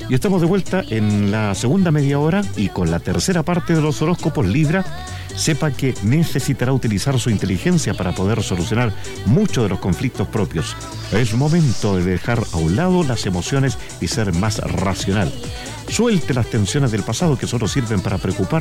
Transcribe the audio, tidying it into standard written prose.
Y estamos de vuelta en la segunda media hora y con la tercera parte de los horóscopos Libra. Sepa que necesitará utilizar su inteligencia para poder solucionar muchos de los conflictos propios. Es momento de dejar a un lado las emociones y ser más racional. Suelte las tensiones del pasado que solo sirven para preocupar